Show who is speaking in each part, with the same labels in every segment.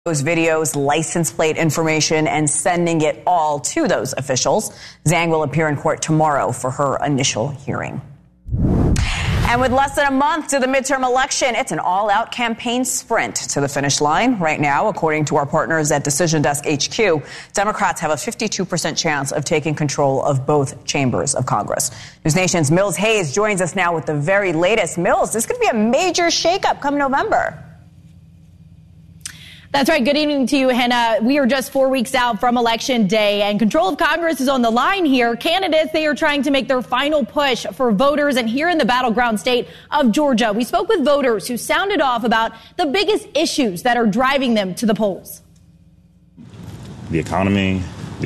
Speaker 1: Those videos, license plate information, and sending it all to those officials. Zhang will appear in court tomorrow for her initial hearing. And with less than a month to the midterm election, it's an all-out campaign sprint to the finish line. Right now, according to our partners at Decision Desk HQ, Democrats have a 52% chance of taking control of both chambers of Congress. News Nation's Mills Hayes joins us now with the very latest. Mills, this could be a major shakeup come November.
Speaker 2: That's right. Good evening to you, Hannah. We are just 4 weeks out from Election Day, and control of Congress is on the line here. Candidates, they are trying to make their final push for voters, and here in the battleground state of Georgia, we spoke with voters who sounded off about the biggest issues that are driving them to the polls.
Speaker 3: The economy.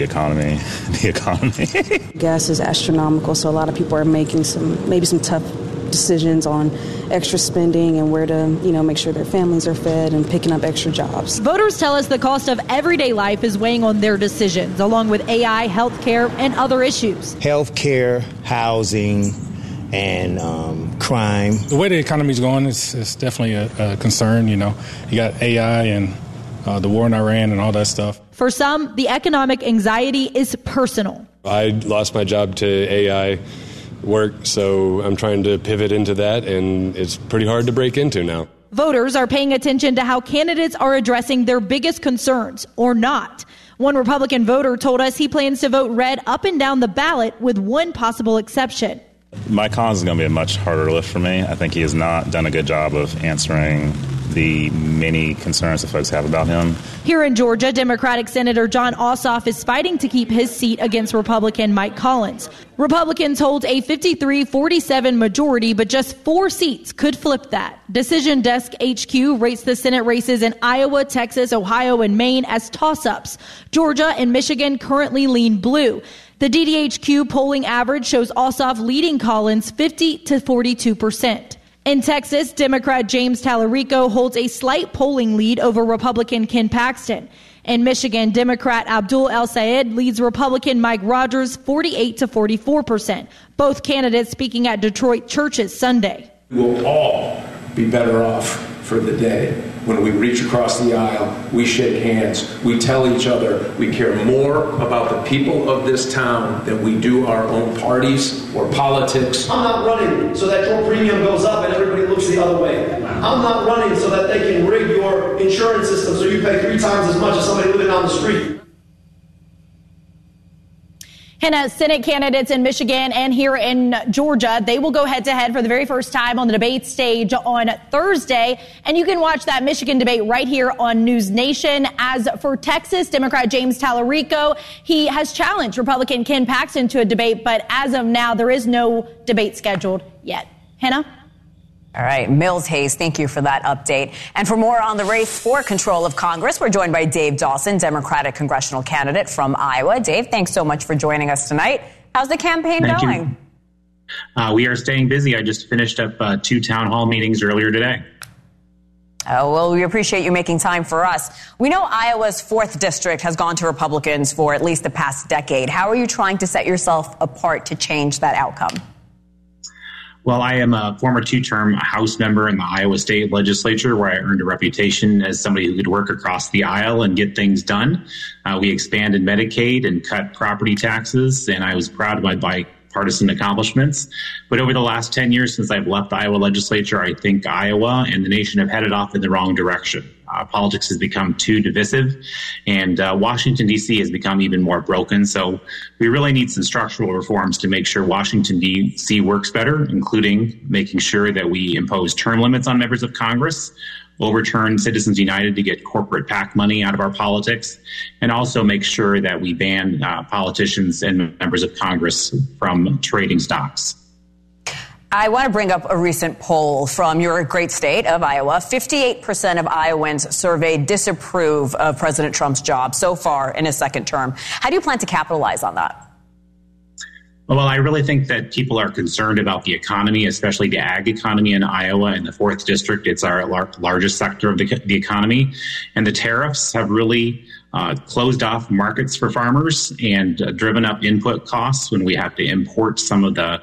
Speaker 4: Gas is astronomical, so a lot of people are making some tough decisions on extra spending and where to, make sure their families are fed and picking up extra jobs.
Speaker 2: Voters tell us the cost of everyday life is weighing on their decisions, along with AI, healthcare, and other issues.
Speaker 5: Healthcare, housing, and crime.
Speaker 6: The way the economy is going is definitely a concern. You got AI and the war in Iran and all that stuff.
Speaker 2: For some, the economic anxiety is personal.
Speaker 7: I lost my job to AI work, so I'm trying to pivot into that, and it's pretty hard to break into now.
Speaker 2: Voters are paying attention to how candidates are addressing their biggest concerns, or not. One Republican voter told us he plans to vote red up and down the ballot, with one possible exception.
Speaker 3: Mike Collins is going to be a much harder lift for me. I think he has not done a good job of answering the many concerns that folks have about him.
Speaker 2: Here in Georgia, Democratic Senator Jon Ossoff is fighting to keep his seat against Republican Mike Collins. Republicans hold a 53-47 majority, but just 4 seats could flip that. Decision Desk HQ rates the Senate races in Iowa, Texas, Ohio, and Maine as toss-ups. Georgia and Michigan currently lean blue. The DDHQ polling average shows Ossoff leading Collins 50-42%. In Texas, Democrat James Tallarico holds a slight polling lead over Republican Ken Paxton. In Michigan, Democrat Abdul El-Sayed leads Republican Mike Rogers 48-44%. Both candidates speaking at Detroit churches Sunday.
Speaker 8: We'll all be better off for the day when we reach across the aisle, we shake hands, we tell each other we care more about the people of this town than we do our own parties or politics.
Speaker 9: I'm not running so that your premium goes up and everybody looks the other way. I'm not running so that they can rig your insurance system so you pay 3 times as much as somebody living down the street.
Speaker 2: Hannah, Senate candidates in Michigan and here in Georgia, they will go head-to-head for the very first time on the debate stage on Thursday. And you can watch that Michigan debate right here on News Nation. As for Texas, Democrat James Tallarico, he has challenged Republican Ken Paxton to a debate, but as of now, there is no debate scheduled yet. Hannah?
Speaker 1: All right, Mills Hayes, thank you for that update. And for more on the race for control of Congress, we're joined by Dave Dawson, Democratic congressional candidate from Iowa. Dave, thanks so much for joining us tonight. How's the campaign going?
Speaker 10: We are staying busy. I just finished up 2 town hall meetings earlier today.
Speaker 1: Oh, well, we appreciate you making time for us. We know Iowa's 4th district has gone to Republicans for at least the past decade. How are you trying to set yourself apart to change that outcome?
Speaker 10: Well, I am a former 2-term House member in the Iowa State Legislature, where I earned a reputation as somebody who could work across the aisle and get things done. We expanded Medicaid and cut property taxes, and I was proud of my bipartisan accomplishments. But over the last 10 years since I've left the Iowa Legislature, I think Iowa and the nation have headed off in the wrong direction. Politics has become too divisive, and Washington, D.C. has become even more broken. So we really need some structural reforms to make sure Washington, D.C. works better, including making sure that we impose term limits on members of Congress, overturn Citizens United to get corporate PAC money out of our politics, and also make sure that we ban politicians and members of Congress from trading stocks.
Speaker 1: I want to bring up a recent poll from your great state of Iowa. 58% of Iowans surveyed disapprove of President Trump's job so far in his 2nd term. How do you plan to capitalize on that?
Speaker 10: Well, I really think that people are concerned about the economy, especially the ag economy in Iowa. In the 4th district, it's our largest sector of the economy. And the tariffs have really closed off markets for farmers and driven up input costs when we have to import some of the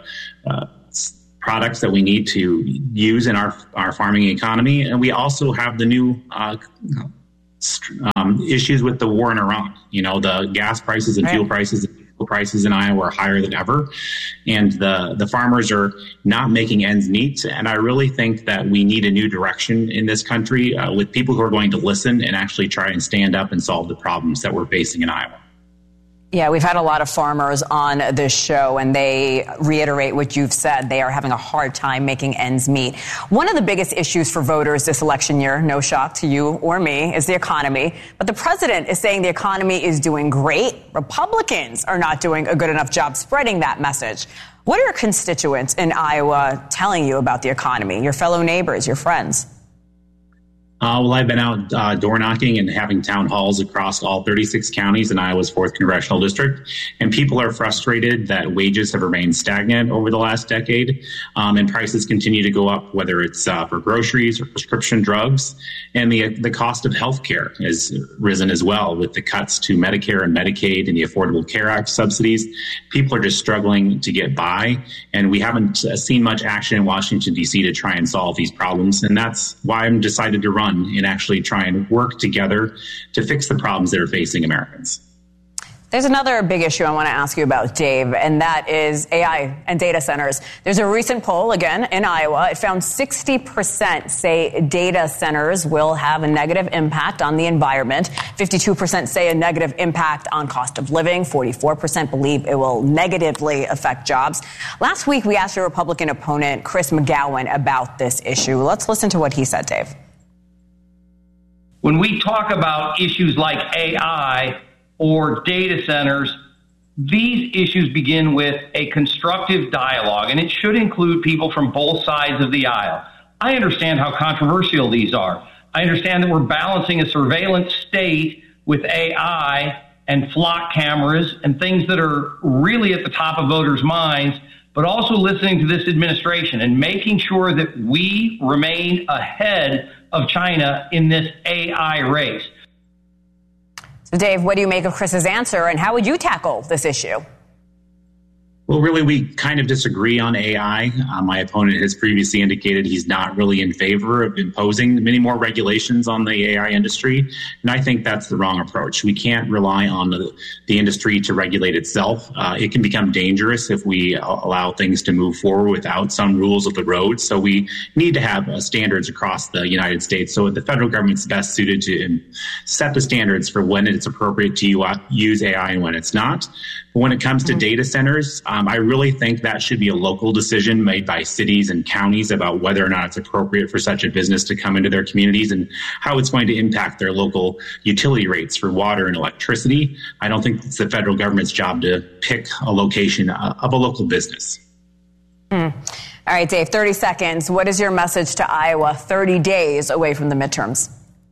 Speaker 10: products that we need to use in our farming economy. And we also have the new issues with the war in Iran. The gas prices and fuel prices in Iowa are higher than ever, and the farmers are not making ends meet. And I really think that we need a new direction in this country with people who are going to listen and actually try and stand up and solve the problems that we're facing in Iowa.
Speaker 1: Yeah, we've had a lot of farmers on this show, and they reiterate what you've said. They are having a hard time making ends meet. One of the biggest issues for voters this election year, no shock to you or me, is the economy. But the president is saying the economy is doing great. Republicans are not doing a good enough job spreading that message. What are your constituents in Iowa telling you about the economy, your fellow neighbors, your friends?
Speaker 10: Well, I've been out door knocking and having town halls across all 36 counties in Iowa's 4th congressional district. And people are frustrated that wages have remained stagnant over the last decade, and prices continue to go up, whether it's for groceries or prescription drugs. And the cost of health care has risen as well with the cuts to Medicare and Medicaid and the Affordable Care Act subsidies. People are just struggling to get by, and we haven't seen much action in Washington, D.C. to try and solve these problems. And that's why I'm decided to run and actually try and work together to fix the problems that are facing Americans.
Speaker 1: There's another big issue I want to ask you about, Dave, and that is AI and data centers. There's a recent poll, again, in Iowa. It found 60% say data centers will have a negative impact on the environment. 52% say a negative impact on cost of living. 44% believe it will negatively affect jobs. Last week, we asked your Republican opponent, Chris McGowan, about this issue. Let's listen to what he said, Dave.
Speaker 11: When we talk about issues like AI or data centers, these issues begin with a constructive dialogue, and it should include people from both sides of the aisle. I understand how controversial these are. I understand that we're balancing a surveillance state with AI and flock cameras and things that are really at the top of voters' minds, but also listening to this administration and making sure that we remain ahead of China in this AI race.
Speaker 1: So, Dave, what do you make of Chris's answer, and how would you tackle this issue?
Speaker 10: Well, really, we kind of disagree on AI. My opponent has previously indicated he's not really in favor of imposing many more regulations on the AI industry, and I think that's the wrong approach. We can't rely on the industry to regulate itself. It can become dangerous if we allow things to move forward without some rules of the road. So we need to have standards across the United States. So the federal government's best suited to set the standards for when it's appropriate to use AI and when it's not. But when it comes to data centers, I really think that should be a local decision made by cities and counties about whether or not it's appropriate for such a business to come into their communities and how it's going to impact their local utility rates for water and electricity. I don't think it's the federal government's job to pick a location of a local business.
Speaker 1: All right, Dave, 30 seconds. What is your message to Iowa 30 days away from the midterms?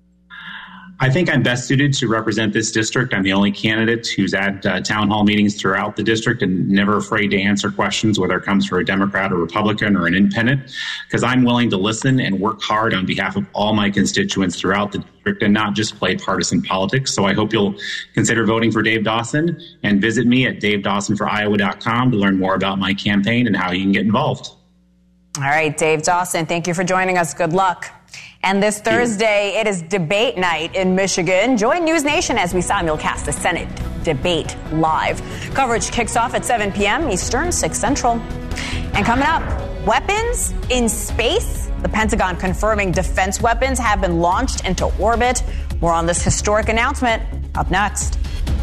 Speaker 10: I think I'm best suited to represent this district. I'm the only candidate who's at town hall meetings throughout the district and never afraid to answer questions, whether it comes from a Democrat or Republican or an independent, because I'm willing to listen and work hard on behalf of all my constituents throughout the district and not just play partisan politics. So I hope you'll consider voting for Dave Dawson and visit me at davedawsonforiowa.com to learn more about my campaign and how you can get involved.
Speaker 1: All right, Dave Dawson, thank you for joining us. Good luck. And this Thursday, it is debate night in Michigan. Join News Nation as we simulcast the Senate debate live. Coverage kicks off at 7 p.m. Eastern, 6 Central. And coming up, weapons in space. The Pentagon confirming defense weapons have been launched into orbit. More on this historic announcement up next.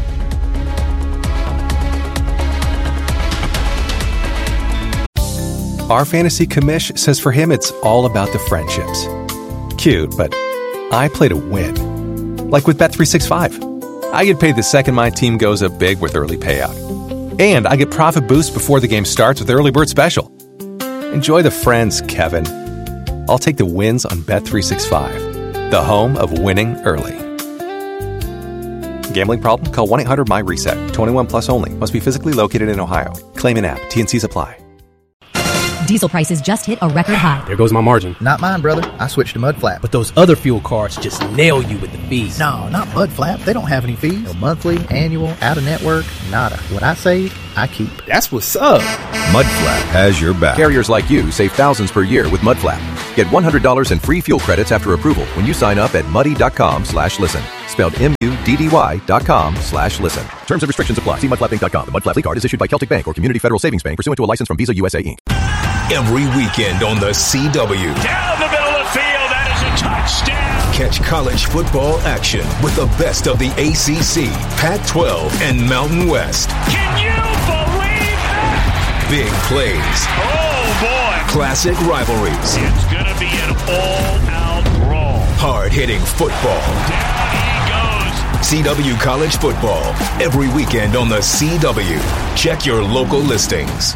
Speaker 12: Our fantasy commish says for him it's all about the friendships. Cute, but I play to win. Like with Bet365. I get paid the second my team goes up big with early payout. And I get profit boost before the game starts with Early Bird Special. Enjoy the friends, Kevin. I'll take the wins on Bet365, the home of winning early. Gambling problem? Call 1-800-MY-RESET. 21 plus only. Must be physically located in Ohio. Claim in app. T&Cs apply.
Speaker 13: Diesel prices just hit a record high.
Speaker 14: There goes my margin.
Speaker 15: Not mine, brother. I switched to Mudflap.
Speaker 14: But those other fuel cards just nail you with the fees.
Speaker 15: No, not Mudflap. They don't have any fees. No monthly, annual, out-of-network, nada. What I save, I keep.
Speaker 14: That's what's up.
Speaker 16: Mudflap has your back.
Speaker 12: Carriers like you save thousands per year with Mudflap. Get $100 in free fuel credits after approval when you sign up at muddy.com/listen. Spelled MUDDY.com/listen. Terms and restrictions apply. See mudflapbank.com. The Mud Flap card is issued by Celtic Bank or Community Federal Savings Bank pursuant to a license from Visa USA Inc.
Speaker 16: Every weekend on the CW.
Speaker 17: Down the middle of the field. That is a touchdown.
Speaker 16: Catch college football action with the best of the ACC, Pac-12, and Mountain West.
Speaker 17: Can you believe that?
Speaker 16: Big plays.
Speaker 17: Oh, boy.
Speaker 16: Classic rivalries.
Speaker 17: It's going to be an all-out brawl.
Speaker 16: Hard-hitting football.
Speaker 17: Down he goes.
Speaker 16: CW College Football. Every weekend on the CW. Check your local listings.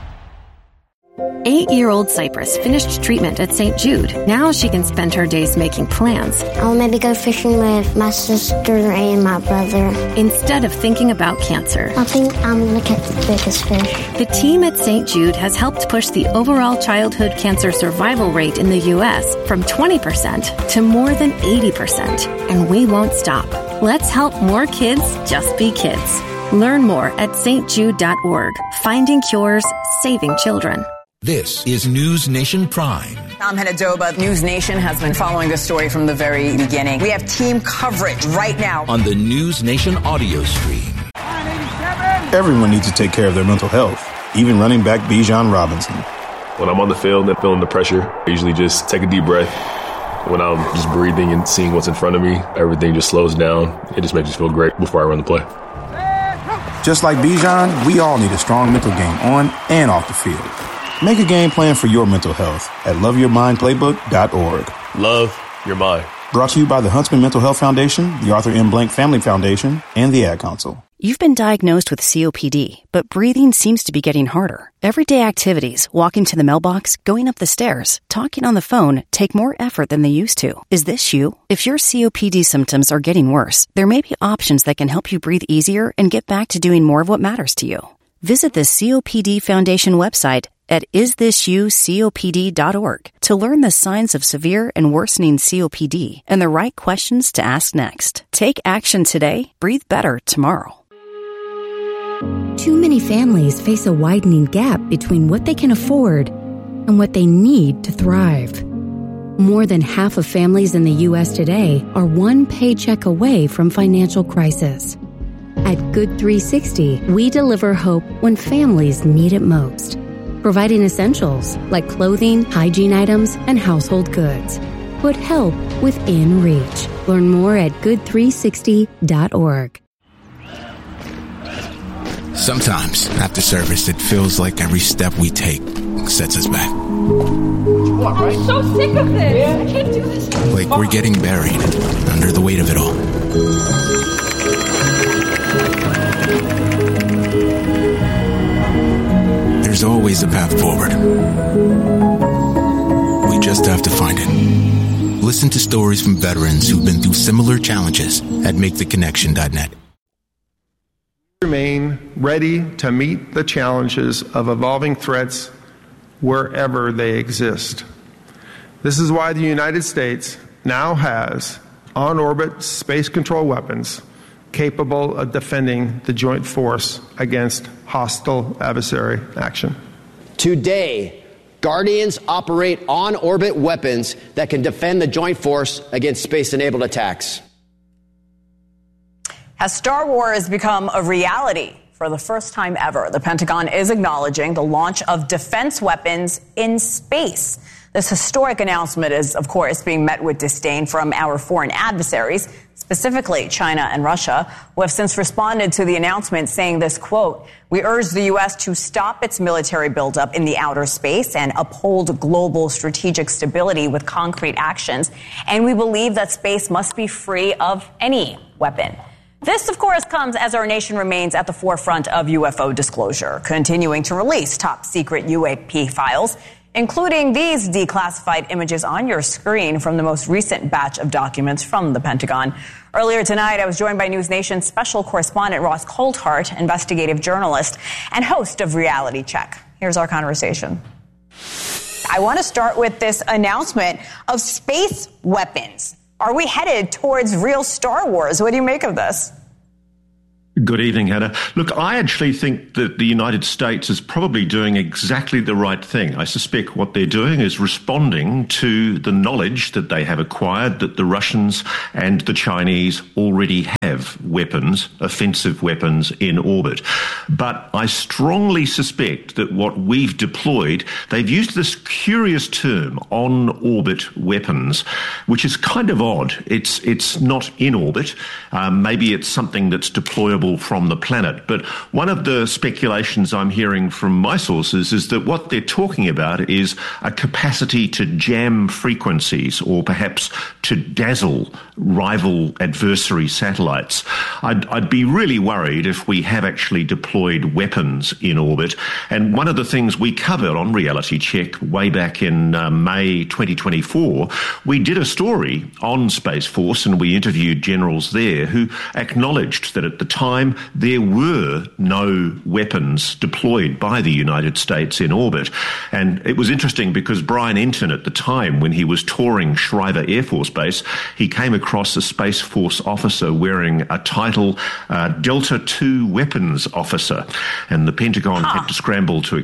Speaker 18: 8-year-old Cypress finished treatment at St. Jude. Now she can spend her days making plans.
Speaker 19: I'll maybe go fishing with my sister and my brother.
Speaker 18: Instead of thinking about cancer.
Speaker 19: I think I'm going to catch the biggest fish.
Speaker 18: The team at St. Jude has helped push the overall childhood cancer survival rate in the U.S. from 20% to more than 80%. And we won't stop. Let's help more kids just be kids. Learn more at stjude.org. Finding cures, saving children.
Speaker 16: This is News Nation Prime.
Speaker 1: I'm Henadoba. News Nation has been following this story from the very beginning. We have team coverage right now
Speaker 16: On the News Nation audio stream.
Speaker 20: Everyone needs to take care of their mental health, even running back Bijan Robinson.
Speaker 21: When I'm on the field and feeling the pressure, I usually just take a deep breath. When I'm just breathing and seeing what's in front of me, everything just slows down. It just makes me feel great before I run the play.
Speaker 20: Just like Bijan, we all need a strong mental game on and off the field. Make a game plan for your mental health at loveyourmindplaybook.org.
Speaker 21: Love your mind.
Speaker 20: Brought to you by the Huntsman Mental Health Foundation, the Arthur M. Blank Family Foundation, and the Ad Council.
Speaker 22: You've been diagnosed with COPD, but breathing seems to be getting harder. Everyday activities, walking to the mailbox, going up the stairs, talking on the phone, take more effort than they used to. Is this you? If your COPD symptoms are getting worse, there may be options that can help you breathe easier and get back to doing more of what matters to you. Visit the COPD Foundation website at isthisyoucopd.org to learn the signs of severe and worsening COPD and the right questions to ask next. Take action today, breathe better tomorrow.
Speaker 23: Too many families face a widening gap between what they can afford and what they need to thrive. More than half of families in the U.S. today are one paycheck away from financial crisis. At Good 360, we deliver hope when families need it most, providing essentials like clothing, hygiene items, and household goods. Put help within reach. Learn more at good360.org.
Speaker 24: Sometimes, after service, it feels like every step we take sets us back.
Speaker 25: I'm so sick of this. I can't do this.
Speaker 24: Like we're getting buried under the weight of it all. There's always a path forward. We just have to find it. Listen to stories from veterans who've been through similar challenges at MakeTheConnection.net.
Speaker 26: Remain ready to meet the challenges of evolving threats wherever they exist. This is why the United States now has on-orbit space control weapons capable of defending the joint force against hostile adversary action.
Speaker 27: Today, Guardians operate on-orbit weapons that can defend the joint force against space-enabled attacks.
Speaker 1: Has Star Wars become a reality? For the first time ever, the Pentagon is acknowledging the launch of defense weapons in space. This historic announcement is, of course, being met with disdain from our foreign adversaries, specifically China and Russia, who have since responded to the announcement saying this, quote, "We urge the U.S. to stop its military buildup in the outer space and uphold global strategic stability with concrete actions. And we believe that space must be free of any weapon." This, of course, comes as our nation remains at the forefront of UFO disclosure, continuing to release top-secret UAP files, including these declassified images on your screen from the most recent batch of documents from the Pentagon. Earlier tonight, I was joined by News Nation's special correspondent Ross Coulthart, investigative journalist and host of Reality Check. Here's our conversation. I want to start with this announcement of space weapons. Are we headed towards real Star Wars? What do you make of this?
Speaker 3: Good evening, Hannah. Look, I actually think that the United States is probably doing exactly the right thing. I suspect what they're doing is responding to the knowledge that they have acquired that the Russians and the Chinese already have weapons, offensive weapons, in orbit. But I strongly suspect that what we've deployed, they've used this curious term, on-orbit weapons, which is kind of odd. It's not in orbit. Maybe it's something that's deployable from the planet. But one of the speculations I'm hearing from my sources is that what they're talking about is a capacity to jam frequencies or perhaps to dazzle rival adversary satellites. I'd be really worried if we have actually deployed weapons in orbit. And one of the things we covered on Reality Check way back in May 2024, we did a story on Space Force and we interviewed generals there who acknowledged that at the time there were no weapons deployed by the United States in orbit. And it was interesting because Brian Enton at the time, when he was touring Schriever Air Force Base, he came across a Space Force officer wearing a title, Delta II Weapons Officer. And the Pentagon had to scramble to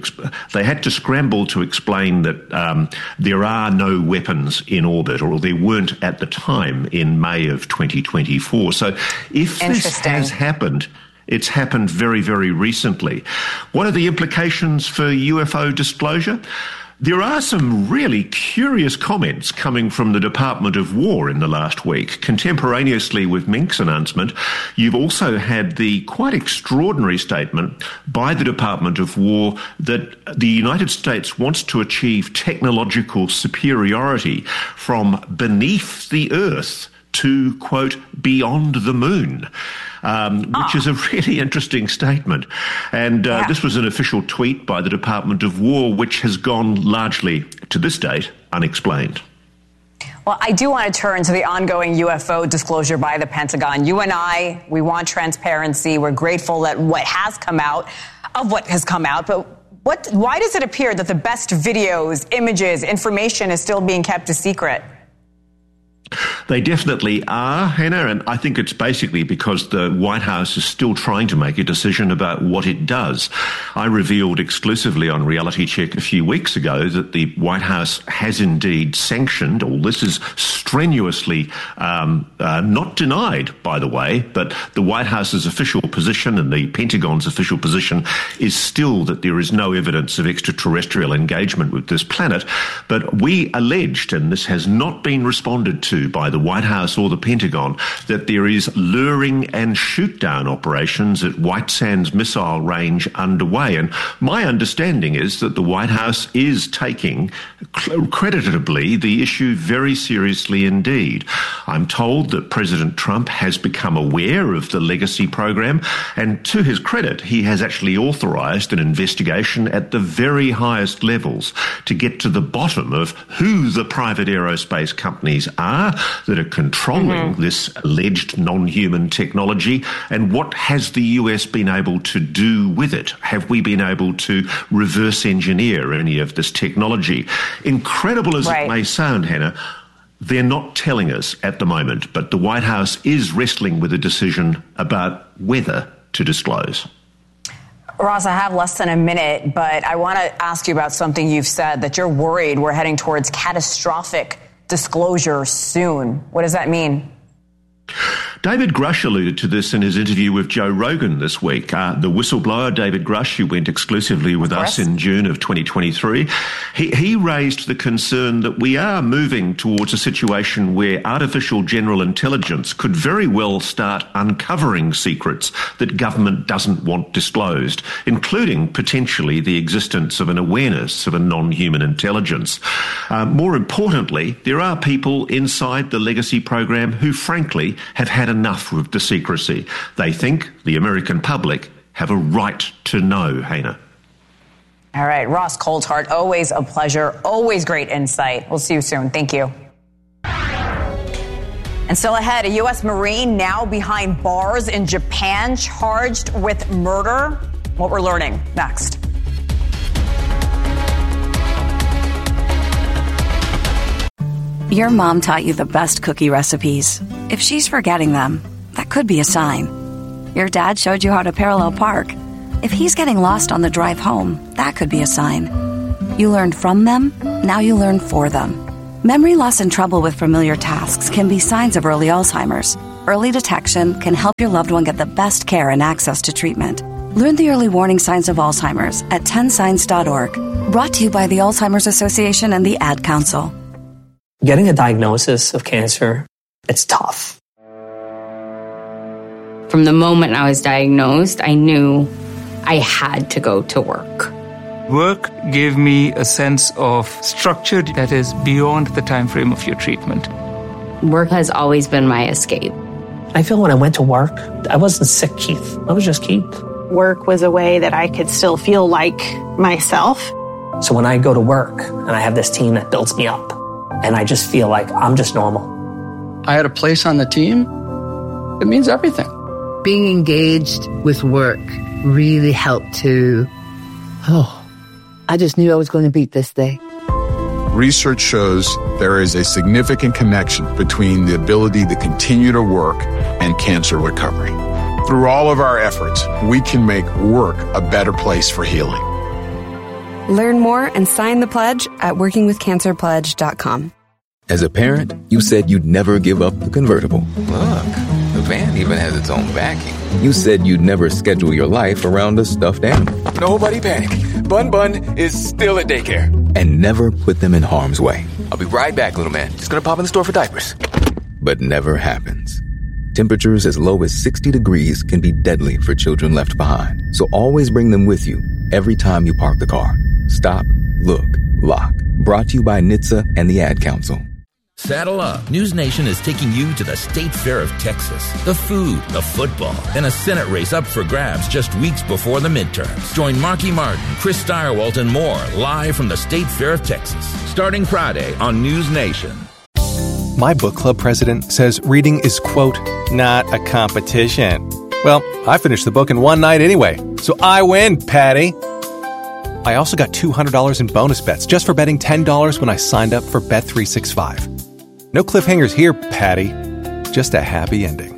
Speaker 3: explain that there are no weapons in orbit, or there weren't at the time in May of 2024. So if this has happened, it's happened very, very recently. What are the implications for UFO disclosure? There are some really curious comments coming from the Department of War in the last week. Contemporaneously with Mink's announcement, you've also had the quite extraordinary statement by the Department of War that the United States wants to achieve technological superiority from beneath the Earth to, quote, beyond the moon. Which is a really interesting statement. And this was an official tweet by the Department of War, which has gone largely, to this date, unexplained.
Speaker 1: Well, I do want to turn to the ongoing UFO disclosure by the Pentagon. You and I, we want transparency. We're grateful that what has come out, but why does it appear that the best videos, images, information is still being kept a secret?
Speaker 3: They definitely are, Hannah, and I think it's basically because the White House is still trying to make a decision about what it does. I revealed exclusively on Reality Check a few weeks ago that the White House has indeed sanctioned, or this is strenuously not denied, by the way, but the White House's official position and the Pentagon's official position is still that there is no evidence of extraterrestrial engagement with this planet. But we alleged, and this has not been responded to by the White House or the Pentagon, that there is luring and shoot-down operations at White Sands Missile Range underway. And my understanding is that the White House is taking, creditably, the issue very seriously indeed. I'm told that President Trump has become aware of the Legacy program, and to his credit, he has actually authorized an investigation at the very highest levels to get to the bottom of who the private aerospace companies are that are controlling this alleged non-human technology, and what has the US been able to do with it? Have we been able to reverse engineer any of this technology? Incredible as it may sound, Hannah, they're not telling us at the moment, but the White House is wrestling with a decision about whether to disclose.
Speaker 1: Ross, I have less than a minute, but I want to ask you about something you've said, that you're worried we're heading towards catastrophic disclosure soon. What does that mean?
Speaker 3: David Grush alluded to this in his interview with Joe Rogan this week. The whistleblower, David Grush, who went exclusively with us in June of 2023, he raised the concern that we are moving towards a situation where artificial general intelligence could very well start uncovering secrets that government doesn't want disclosed, including potentially the existence of an awareness of a non-human intelligence. More importantly, there are people inside the Legacy program who, frankly, have had enough of the secrecy. They think the American public have a right to know, Hannah.
Speaker 1: All right, Ross Coulthart, always a pleasure, always great insight. We'll see you soon. Thank you. And still ahead, a U.S. Marine now behind bars in Japan, charged with murder. What we're learning next.
Speaker 4: Your mom taught you the best cookie recipes. If she's forgetting them, that could be a sign. Your dad showed you how to parallel park. If he's getting lost on the drive home, that could be a sign. You learned from them, now you learn for them. Memory loss and trouble with familiar tasks can be signs of early Alzheimer's. Early detection can help your loved one get the best care and access to treatment. Learn the early warning signs of Alzheimer's at 10signs.org. Brought to you by the Alzheimer's Association and the Ad Council.
Speaker 2: Getting a diagnosis of cancer, it's tough.
Speaker 5: From the moment I was diagnosed, I knew I had to go to work.
Speaker 6: Work gave me a sense of structure that is beyond the time frame of your treatment.
Speaker 5: Work has always been my escape.
Speaker 2: I feel when I went to work, I wasn't sick, Keith. I was just Keith.
Speaker 7: Work was a way that I could still feel like myself.
Speaker 2: So when I go to work and I have this team that builds me up, and I just feel like I'm just normal.
Speaker 8: I had a place on the team. It means everything.
Speaker 9: Being engaged with work really helped to, I just knew I was going to beat this day.
Speaker 11: Research shows there is a significant connection between the ability to continue to work and cancer recovery. Through all of our efforts, we can make work a better place for healing.
Speaker 28: Learn more and sign the pledge at workingwithcancerpledge.com.
Speaker 29: As a parent, you said you'd never give up the convertible.
Speaker 30: Look, the van even has its own backing.
Speaker 29: You said you'd never schedule your life around a stuffed animal.
Speaker 30: Nobody panic. Bun Bun is still at daycare.
Speaker 29: And never put them in harm's way.
Speaker 30: I'll be right back, little man. Just gonna pop in the store for diapers.
Speaker 29: But never happens. Temperatures as low as 60 degrees can be deadly for children left behind. So always bring them with you every time you park the car. Stop, look, lock. Brought to you by NHTSA and the Ad Council.
Speaker 31: Saddle up. News Nation is taking you to the State Fair of Texas. The food, the football, and a Senate race up for grabs just weeks before the midterms. Join Marky Martin, Chris Stirewalt, and more live from the State Fair of Texas, starting Friday on News Nation.
Speaker 12: My book club president says reading is, quote, not a competition. Well, I finished the book in one night anyway, so I win, Patty. I also got $200 in bonus bets just for betting $10 when I signed up for Bet365. No cliffhangers here, Patty. Just a happy ending.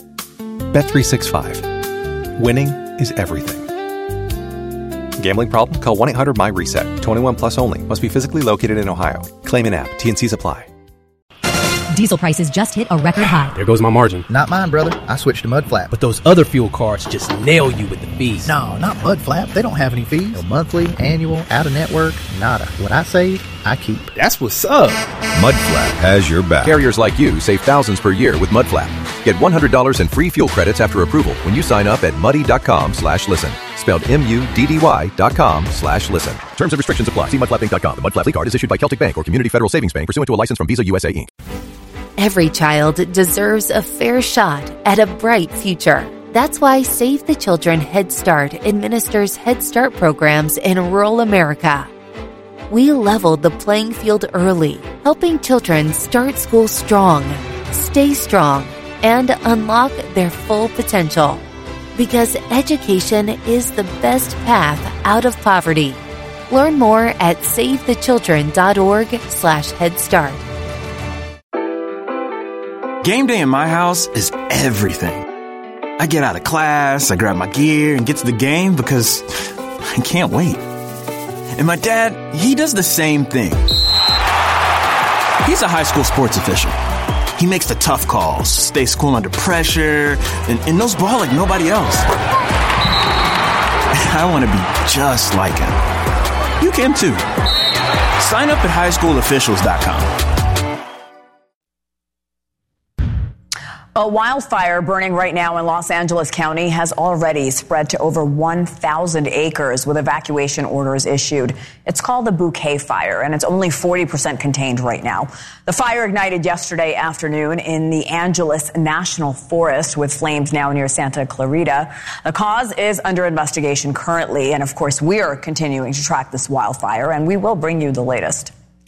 Speaker 12: Bet365. Winning is everything. Gambling problem? Call 1-800-MY-RESET. 21 plus only. Must be physically located in Ohio. Claim in app. T&Cs apply.
Speaker 13: Diesel prices just hit a record high.
Speaker 14: There goes my margin.
Speaker 15: Not mine, brother. I switched to Mudflap.
Speaker 14: But those other fuel cards just nail you with the fees.
Speaker 15: No, not Mudflap. They don't have any fees. No monthly, annual, out-of-network, nada. What I save, I keep.
Speaker 14: That's what's up.
Speaker 32: Mudflap has your back. Carriers like you save thousands per year with Mudflap. Get $100 in free fuel credits after approval when you sign up at muddy.com/listen. Spelled MUDDY.com/listen. Terms and restrictions apply. See mudflapinc.com. The Mudflap card is issued by Celtic Bank or Community Federal Savings Bank pursuant to a license from Visa USA Inc.
Speaker 33: Every child deserves a fair shot at a bright future. That's why Save the Children Head Start administers Head Start programs in rural America. We leveled the playing field early, helping children start school strong, stay strong, and unlock their full potential. Because education is the best path out of poverty. Learn more at savethechildren.org/headstart.
Speaker 34: Game day in my house is everything. I get out of class, I grab my gear, and get to the game because I can't wait. And my dad, he does the same thing. He's a high school sports official. He makes the tough calls, stays cool under pressure, and knows ball like nobody else. I want to be just like him. You can too. Sign up at highschoolofficials.com.
Speaker 1: A wildfire burning right now in Los Angeles County has already spread to over 1,000 acres with evacuation orders issued. It's called the Bouquet Fire, and it's only 40% contained right now. The fire ignited yesterday afternoon in the Angeles National Forest with flames now near Santa Clarita. The cause is under investigation currently, and of course we are continuing to track this wildfire, and we will bring you the latest.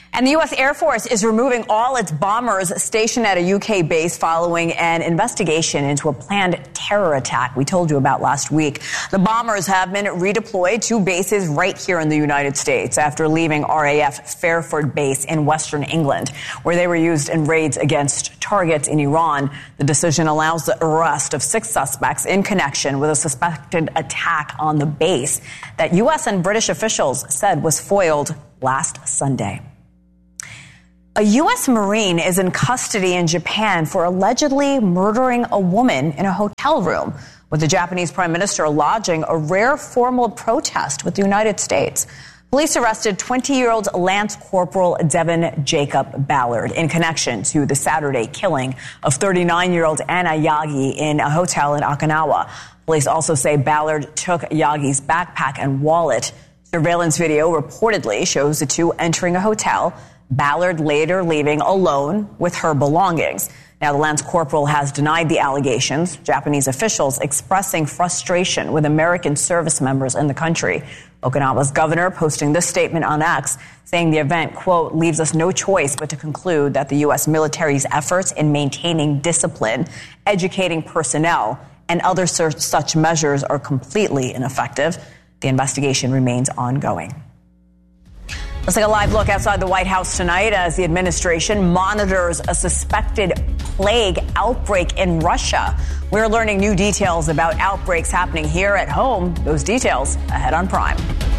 Speaker 1: And the U.S. Air Force is removing all its bombers stationed at a UK base following an investigation into a planned terror attack we told you about last week. The bombers have been redeployed to bases right here in the United States after leaving RAF Fairford Base in Western England, where they were used in raids against targets in Iran. The decision allows the arrest of 6 suspects in connection with a suspected attack on the base that U.S. and British officials said was foiled last Sunday. A U.S. Marine is in custody in Japan for allegedly murdering a woman in a hotel room, with the Japanese Prime Minister lodging a rare formal protest with the United States. Police arrested 20-year-old Lance Corporal Devin Jacob Ballard in connection to the Saturday killing of 39-year-old Anna Yagi in a hotel in Okinawa. Police also say Ballard took Yagi's backpack and wallet. Surveillance video reportedly shows the two entering a hotel, Ballard later leaving alone with her belongings. Now, the Lance Corporal has denied the allegations, Japanese officials expressing frustration with American service members in the country. Okinawa's governor posting this statement on X, saying the event, quote, leaves us no choice but to conclude that the U.S. military's efforts in maintaining discipline, educating personnel, and other such measures are completely ineffective. The investigation remains ongoing. Let's take a live look outside the White House tonight as the administration monitors a suspected plague outbreak in Russia. We're learning new details about outbreaks happening here at home. Those details ahead on Prime.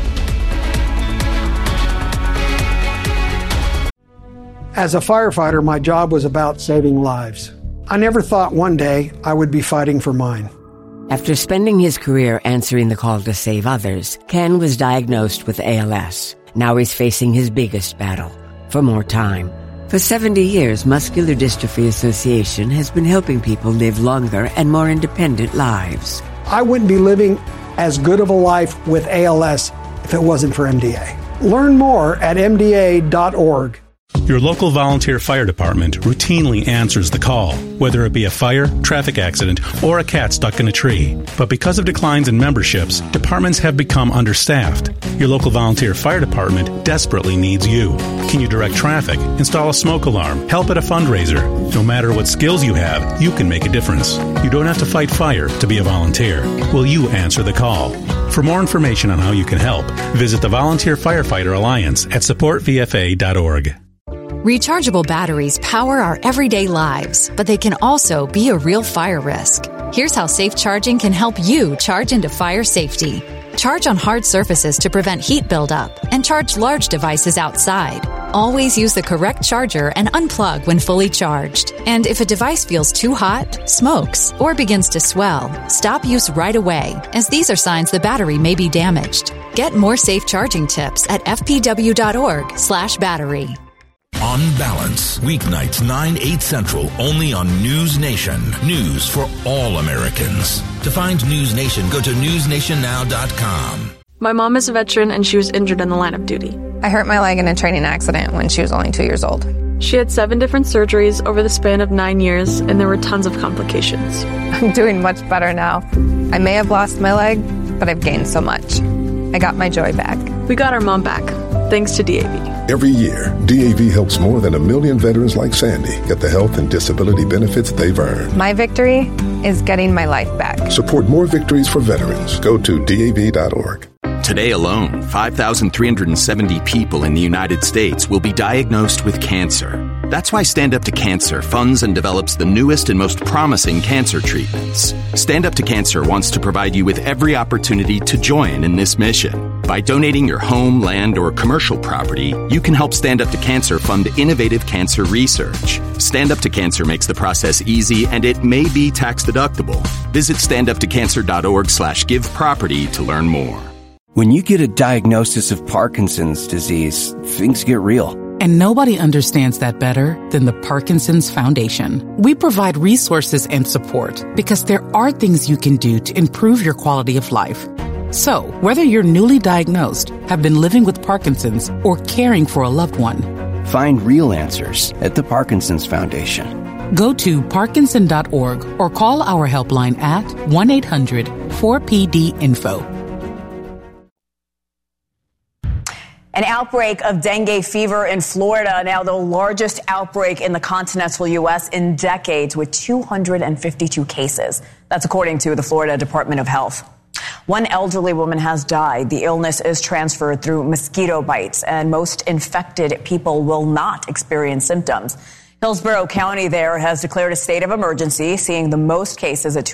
Speaker 3: As a firefighter, my job was about saving lives. I never thought one day I would be fighting for mine.
Speaker 10: After spending his career answering the call to save others, Ken was diagnosed with ALS. Now he's facing his biggest battle, for more time. For 70 years, Muscular Dystrophy Association has been helping people live longer and more independent lives.
Speaker 3: I wouldn't be living as good of a life with ALS if it wasn't for MDA. Learn more at MDA.org.
Speaker 16: Your local volunteer fire department routinely answers the call, whether it be a fire, traffic accident, or a cat stuck in a tree. But because of declines in memberships, departments have become understaffed. Your local volunteer fire department desperately needs you. Can you direct traffic, install a smoke alarm, help at a fundraiser? No matter what skills you have, you can make a difference. You don't have to fight fire to be a volunteer. Will you answer the call? For more information on how you can help, visit the Volunteer Firefighter Alliance at supportvfa.org.
Speaker 17: Rechargeable batteries power our everyday lives, but they can also be a real fire risk. Here's how safe charging can help you charge into fire safety. Charge on hard surfaces to prevent heat buildup, and charge large devices outside. Always use the correct charger and unplug when fully charged. And if a device feels too hot, smokes, or begins to swell, stop use right away, as these are signs the battery may be damaged. Get more safe charging tips at fpw.org/battery.
Speaker 31: On Balance, weeknights 9, 8 Central, only on News Nation. News for all Americans. To find News Nation, go to newsnationnow.com.
Speaker 18: My mom is a veteran and she was injured in the line of duty.
Speaker 19: I hurt my leg in a training accident when she was only 2 years old.
Speaker 18: She had 7 different surgeries over the span of 9 years, and there were tons of complications.
Speaker 19: I'm doing much better now. I may have lost my leg, but I've gained so much. I got my joy back.
Speaker 18: We got our mom back, thanks to DAV.
Speaker 20: Every year, DAV helps more than 1 million veterans like Sandy get the health and disability benefits they've earned.
Speaker 19: My victory is getting my life back.
Speaker 20: Support more victories for veterans. Go to DAV.org.
Speaker 21: Today alone, 5,370 people in the United States will be diagnosed with cancer. That's why Stand Up to Cancer funds and develops the newest and most promising cancer treatments. Stand Up to Cancer wants to provide you with every opportunity to join in this mission. By donating your home, land, or commercial property, you can help Stand Up to Cancer fund innovative cancer research. Stand Up to Cancer makes the process easy, and it may be tax deductible. Visit standuptocancer.org/giveproperty to learn more.
Speaker 22: When you get a diagnosis of Parkinson's disease, things get real.
Speaker 23: And nobody understands that better than the Parkinson's Foundation. We provide resources and support because there are things you can do to improve your quality of life. So, whether you're newly diagnosed, have been living with Parkinson's, or caring for a loved one,
Speaker 22: find real answers at the Parkinson's Foundation.
Speaker 23: Go to parkinson.org or call our helpline at 1-800-4PD-INFO.
Speaker 1: An outbreak of dengue fever in Florida, now the largest outbreak in the continental U.S. in decades, with 252 cases. That's according to the Florida Department of Health. One elderly woman has died. The illness is transferred through mosquito bites, and most infected people will not experience symptoms. Hillsborough County there has declared a state of emergency, seeing the most cases at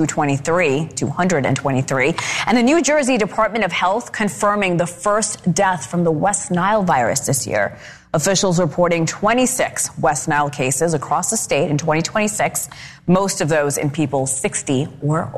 Speaker 1: 223. And the New Jersey Department of Health confirming the first death from the West Nile virus this year. Officials reporting 26 West Nile cases across the state in 2026, most of those in people 60 or older.